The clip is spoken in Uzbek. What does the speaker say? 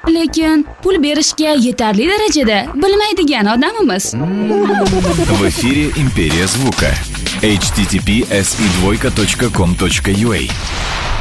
lekin pul berishga yetarli darajada bilmaydigan odamimiz. В эфире «Империя звука». https://com.ua